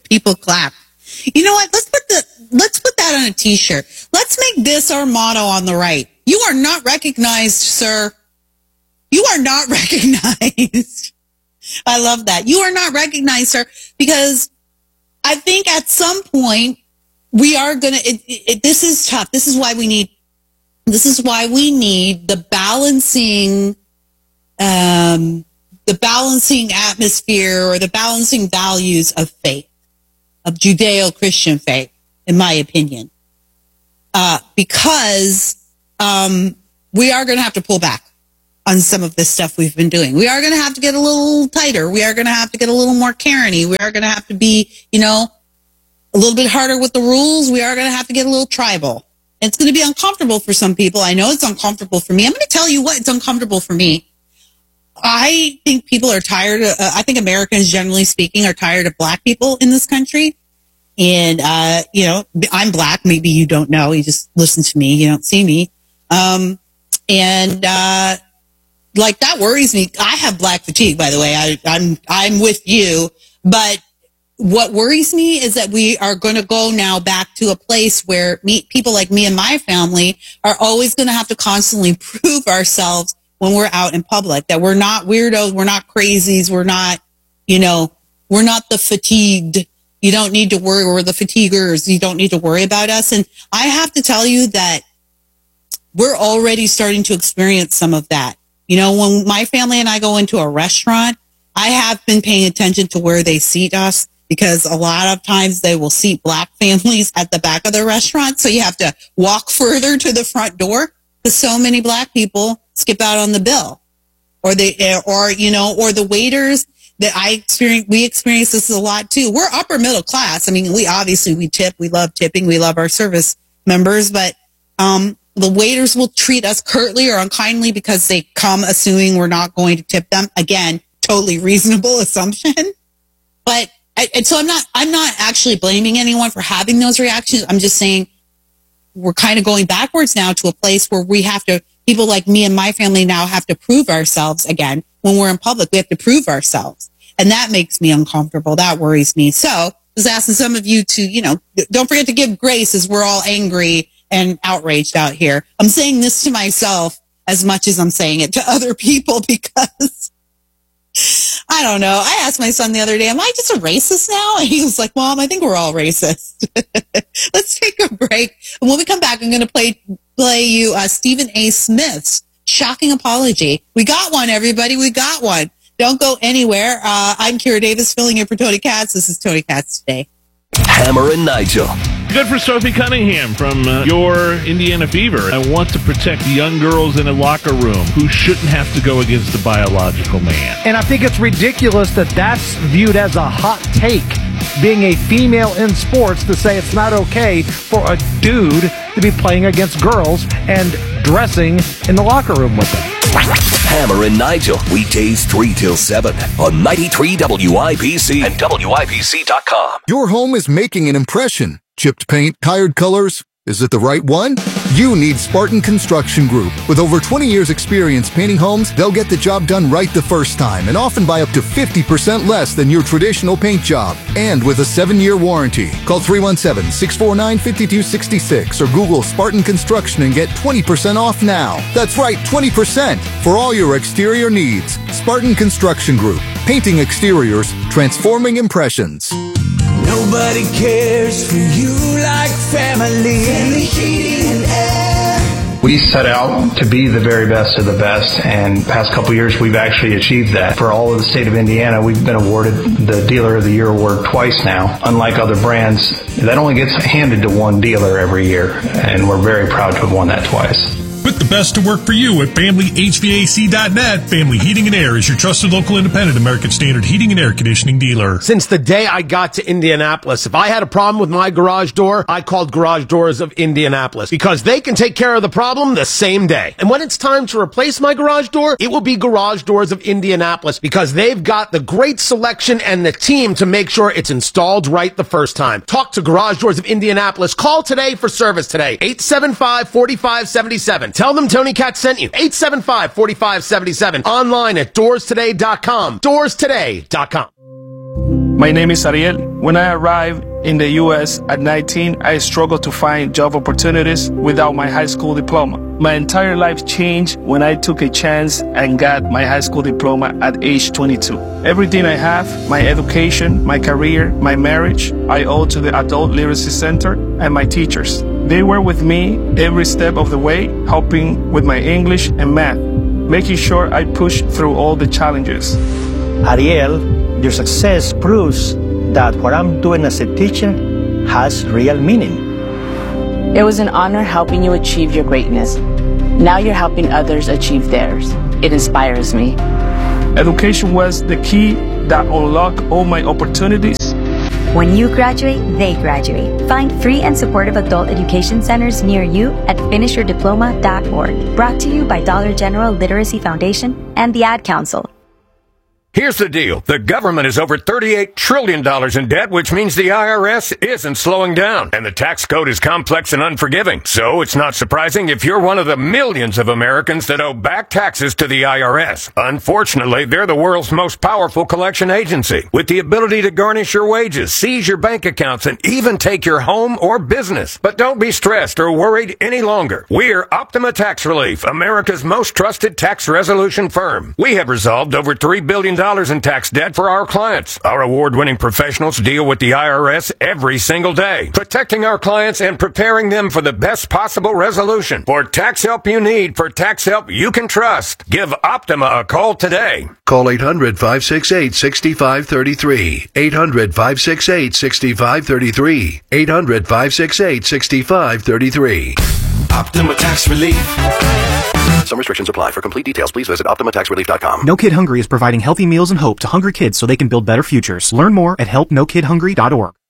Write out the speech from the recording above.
People clap. You know what? Let's put that on a t-shirt. Let's make this our motto on the right. You are not recognized, sir. You are not recognized. I love that. You are not recognized, sir, because I think at some point we are going to, this is tough. This is why we need the balancing atmosphere or the balancing values of faith, of Judeo-Christian faith, in my opinion. Because we are going to have to pull back on some of this stuff we've been doing. We are going to have to get a little tighter. We are going to have to get a little more Karen-y. We are going to have to be, a little bit harder with the rules. We are going to have to get a little tribal. It's going to be uncomfortable for some people. I know it's uncomfortable for me. I'm going to tell you what, it's uncomfortable for me. I think people are tired. I think Americans, generally speaking, are tired of black people in this country. And, I'm black. Maybe you don't know. You just listen to me. You don't see me. That worries me. I have black fatigue, by the way. I'm with you. But what worries me is that we are going to go now back to a place where people like me and my family are always going to have to constantly prove ourselves when we're out in public, that we're not weirdos, we're not crazies, we're not the fatigued. You don't need to worry. We're the fatiguers. You don't need to worry about us. And I have to tell you that we're already starting to experience some of that. When my family and I go into a restaurant, I have been paying attention to where they seat us, because a lot of times they will seat black families at the back of the restaurant. So you have to walk further to the front door, because so many black people skip out on the bill, or the waiters that we experience this a lot too. We're upper middle class. I mean, we tip, we love tipping, we love our service members, but, the waiters will treat us curtly or unkindly because they come assuming we're not going to tip them. Again, totally reasonable assumption. But, so I'm not actually blaming anyone for having those reactions. I'm just saying we're kind of going backwards now to a place where people like me and my family now have to prove ourselves again. When we're in public, we have to prove ourselves. And that makes me uncomfortable. That worries me. So just asking some of you to, don't forget to give grace as we're all angry and outraged out here. I'm saying this to myself as much as I'm saying it to other people, because I don't know. I asked my son the other day, am I just a racist now? And he was like, Mom, I think we're all racist. Let's take a break. And when we come back, I'm going to play you Stephen A. Smith's shocking apology. We got one, everybody. We got one. Don't go anywhere. I'm Kira Davis, filling in for Tony Katz. This is Tony Katz Today. Hammer and Nigel. Good for Sophie Cunningham from your Indiana Fever. I want to protect young girls in a locker room who shouldn't have to go against the biological man. And I think it's ridiculous that that's viewed as a hot take, being a female in sports, to say it's not okay for a dude to be playing against girls and dressing in the locker room with them. Hammer and Nigel, weekdays 3 till 7 on 93 WIPC and WIPC.com. Your home is making an impression. Chipped paint, tired colors. Is it the right one? You need Spartan Construction Group. With over 20 years experience painting homes, they'll get the job done right the first time and often by up to 50% less than your traditional paint job. And with a 7-year warranty. Call 317-649-5266 or Google Spartan Construction and get 20% off now. That's right, 20% for all your exterior needs. Spartan Construction Group. Painting exteriors, transforming impressions. Nobody cares for you like family. Family Heating and Air. We set out to be the very best of the best, and past couple years we've actually achieved that. For all of the state of Indiana, we've been awarded the Dealer of the Year award twice now. Unlike other brands, that only gets handed to one dealer every year, and we're very proud to have won that twice. Put the best to work for you at FamilyHVAC.net. Family Heating and Air is your trusted local independent American Standard heating and air conditioning dealer. Since the day I got to Indianapolis, if I had a problem with my garage door, I called Garage Doors of Indianapolis, because they can take care of the problem the same day. And when it's time to replace my garage door, it will be Garage Doors of Indianapolis, because they've got the great selection and the team to make sure it's installed right the first time. Talk to Garage Doors of Indianapolis. Call today for service today. 875-4577. Tell them Tony Katz sent you. 875-4577. Online at doorstoday.com. Doorstoday.com. My name is Ariel. When I arrived in the U.S. at 19, I struggled to find job opportunities without my high school diploma. My entire life changed when I took a chance and got my high school diploma at age 22. Everything I have, my education, my career, my marriage, I owe to the Adult Literacy Center and my teachers. They were with me every step of the way, helping with my English and math, making sure I pushed through all the challenges. Ariel, your success proves that what I'm doing as a teacher has real meaning. It was an honor helping you achieve your greatness. Now you're helping others achieve theirs. It inspires me. Education was the key that unlocked all my opportunities. When you graduate, they graduate. Find free and supportive adult education centers near you at finishyourdiploma.org. Brought to you by Dollar General Literacy Foundation and the Ad Council. Here's the deal. The government is over $38 trillion in debt, which means the IRS isn't slowing down. And the tax code is complex and unforgiving. So it's not surprising if you're one of the millions of Americans that owe back taxes to the IRS. Unfortunately, they're the world's most powerful collection agency, with the ability to garnish your wages, seize your bank accounts, and even take your home or business. But don't be stressed or worried any longer. We're Optima Tax Relief, America's most trusted tax resolution firm. We have resolved over $3 billion in tax debt for our clients. Our award-winning professionals deal with the IRS every single day, protecting our clients and preparing them for the best possible resolution. For tax help you need, for tax help you can trust, give Optima a call today. Call 800-568-6533. 800-568-6533. 800-568-6533. Optima Tax Relief. Some restrictions apply. For complete details, please visit OptimaTaxRelief.com. No Kid Hungry is providing healthy meals and hope to hungry kids so they can build better futures. Learn more at helpnokidhungry.org.